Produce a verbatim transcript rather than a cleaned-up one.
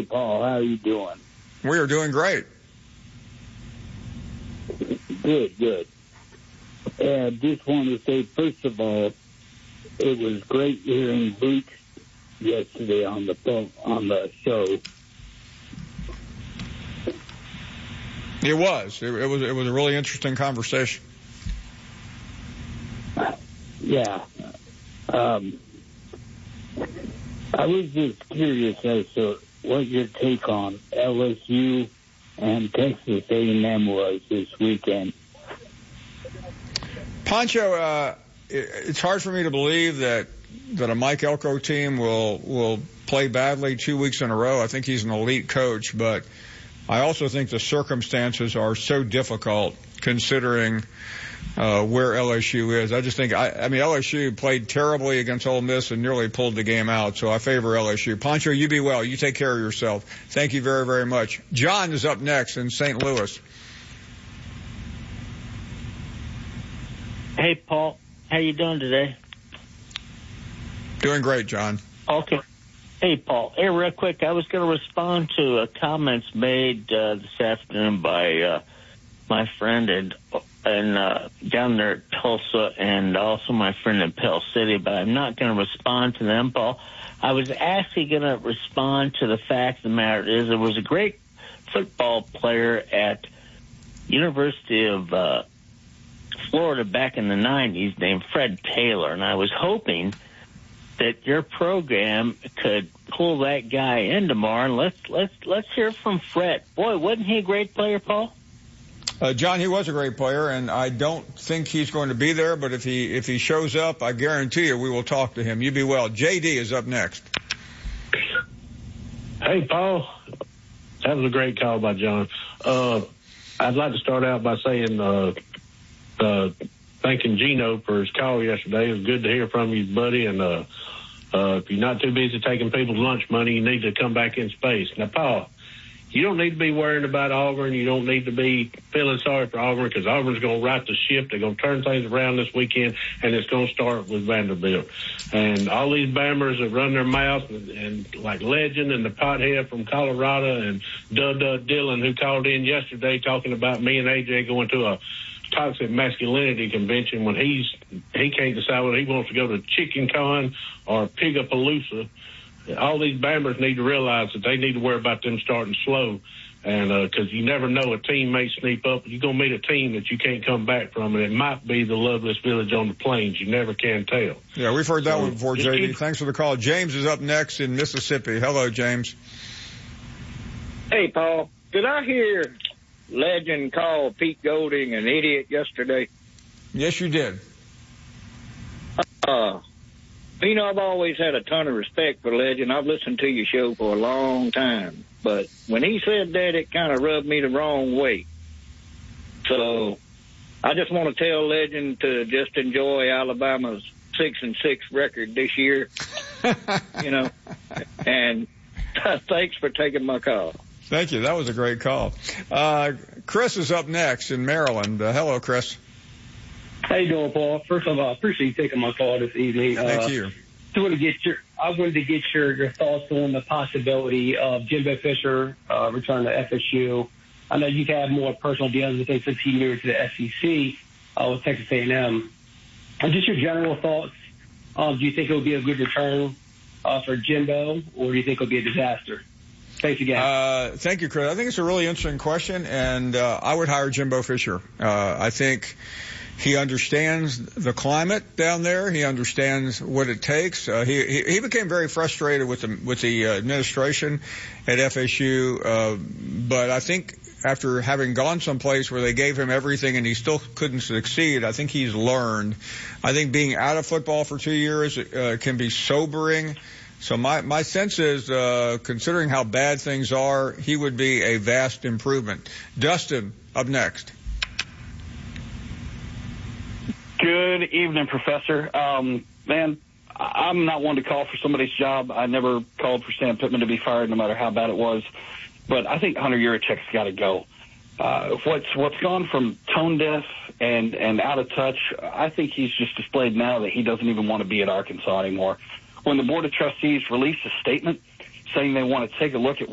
Paul. How are you doing? We are doing great. Good, good. And just want to say, first of all, it was great hearing Luke yesterday on the phone, on the show. It was. It, it was. It was a really interesting conversation. Yeah. Um, I was just curious as to what your take on L S U and Texas A and M was this weekend. Pancho, uh, it, it's hard for me to believe that that a Mike Elko team will will play badly two weeks in a row. I think he's an elite coach, but I also think the circumstances are so difficult considering uh, where L S U is. I just think, I, I mean, L S U played terribly against Ole Miss and nearly pulled the game out, so I favor L S U. Pancho, you be well. You take care of yourself. Thank you very, very much. John is up next in Saint Louis. Hey, Paul. How you doing today? Doing great, John. Okay. Hey, Paul. Hey, real quick, I was going to respond to uh, comments made uh, this afternoon by uh, my friend and and uh, down there at Tulsa, and also my friend in Pell City, but I'm not going to respond to them, Paul. I was actually going to respond to the fact of the matter is there was a great football player at University of uh, Florida back in the nineties named Fred Taylor, and I was hoping that your program could pull that guy in tomorrow, and let's let's let's hear from Fred. Boy, wasn't he a great player, Paul? Uh, John, he was a great player, and I don't think he's going to be there, but if he if he shows up, I guarantee you we will talk to him. You be well. J D is up next. Hey, Paul. That was a great call by John. Uh, I'd like to start out by saying uh, uh, thanking Gino for his call yesterday. It was good to hear from you, buddy, and uh, uh, if you're not too busy taking people's lunch money, you need to come back in space. Now, Paul, you don't need to be worrying about Auburn. You don't need to be feeling sorry for Auburn because Auburn's going to right the ship. They're going to turn things around this weekend, and it's going to start with Vanderbilt. And all these Bammers that run their mouth, and, and like Legend and the pothead from Colorado and Dud Dud Dillon, who called in yesterday talking about me and A J going to a toxic masculinity convention when he's he can't decide whether he wants to go to Chicken Con or Pigapalooza. All these Bammers need to realize that they need to worry about them starting slow, and because uh, you never know, a team may sneak up. You're going to meet a team that you can't come back from, and it might be the Loveless Village on the Plains. You never can tell. Yeah, we've heard that so, one before, J D. Keep... Thanks for the call. James is up next in Mississippi. Hello, James. Hey, Paul. Did I hear Legend call Pete Golding an idiot yesterday? Yes, you did. Uh, you know, I've always had a ton of respect for Legend. I've listened to your show for a long time. But when he said that, it kind of rubbed me the wrong way. So I just want to tell Legend to just enjoy Alabama's six and six record this year, you know, and thanks for taking my call. Thank you. That was a great call. Uh, Chris is up next in Maryland. Uh, hello, Chris. How you doing, Paul? First of all, I appreciate you taking my call this evening. Thank uh, you. I wanted to get your I wanted to get your, your thoughts on the possibility of Jimbo Fisher uh, returning to F S U. I know you've had more personal dealings with him since he moved to the S E C uh, with Texas A and M. And just your general thoughts. Um, do you think it will be a good return uh, for Jimbo, or do you think it will be a disaster? Thanks again. Uh, thank you, Chris. I think it's a really interesting question, and uh, I would hire Jimbo Fisher. Uh, I think he understands the climate down there. He understands what it takes. Uh, he, he he became very frustrated with the with the administration at F S U, uh, but I think after having gone someplace where they gave him everything and he still couldn't succeed, I think he's learned. I think being out of football for two years uh, can be sobering. So my, my sense is, uh, considering how bad things are, he would be a vast improvement. Dustin, up next. Good evening, Professor. Um, man, I'm not one to call for somebody's job. I never called for Sam Pittman to be fired, no matter how bad it was. But I think Hunter Yurichek's got to go. Uh, what's what's gone from tone deaf and, and out of touch, I think he's just displayed now that he doesn't even want to be at Arkansas anymore. When the Board of Trustees released a statement saying they want to take a look at